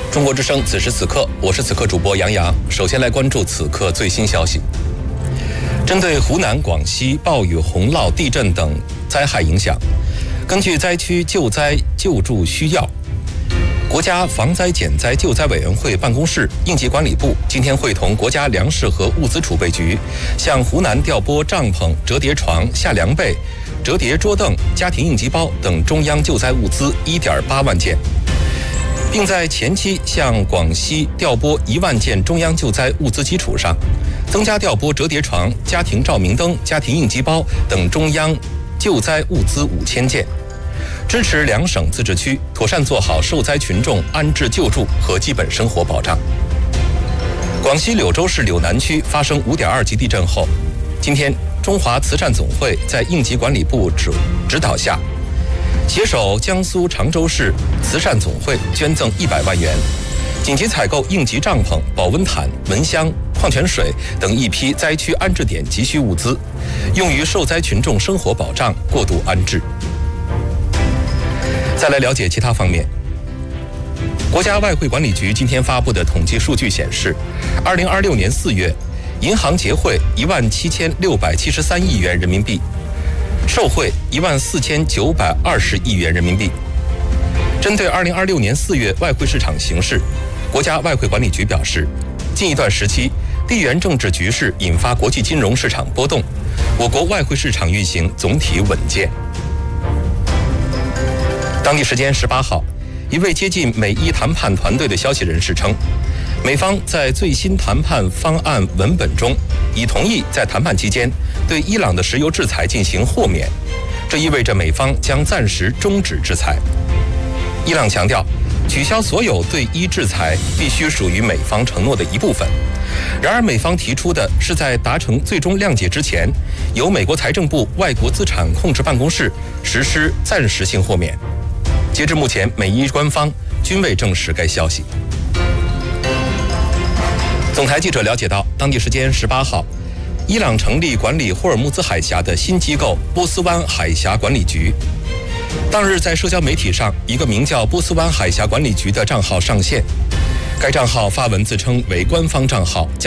中国之声，此时此刻，我是此刻主播杨洋。首先来关注此刻最新消息。针对湖南、广西暴雨、洪涝、地震等灾害影响，根据灾区救灾救助需要，国家防灾减灾救灾委员会办公室、应急管理部今天会同国家粮食和物资储备局，向湖南调拨帐篷、折叠床、夏凉被、折叠桌凳、家庭应急包等中央救灾物资1.8万件，并在前期向广西调拨1万件中央救灾物资基础上，增加调拨折叠床、家庭照明灯、家庭应急包等中央救灾物资5000件，支持2省自治区妥善做好受灾群众安置救助和基本生活保障。广西柳州市柳南区发生5.2级地震后，今天中华慈善总会在应急管理部指导下，携手江苏常州市慈善总会捐赠100万元，紧急采购应急帐篷、保温毯、蚊香、矿泉水等一批灾区安置点急需物资，用于受灾群众生活保障、过渡安置。再来了解其他方面。国家外汇管理局今天发布的统计数据显示，2026年4月，银行结汇17673亿元人民币，受汇14920亿元人民币。针对2026年4月外汇市场形势，国家外汇管理局表示，近一段时期，地缘政治局势引发国际金融市场波动，我国外汇市场运行总体稳健。当地时间18号，一位接近美伊谈判团队的消息人士称，美方在最新谈判方案文本中已同意在谈判期间对伊朗的石油制裁进行豁免，这意味着美方将暂时终止制裁。伊朗强调，取消所有对伊制裁必须属于美方承诺的一部分。然而，美方提出的是在达成最终谅解之前，由美国财政部外国资产控制办公室实施暂时性豁免。截至目前，美伊官方均未证实该消息。总台记者了解到，当地时间18号，伊朗成立管理霍尔木兹海峡的新机构波斯湾海峡管理局。当日在社交媒体上，一个名叫波斯湾海峡管理局的账号上线，该账号发文自称为官方账号，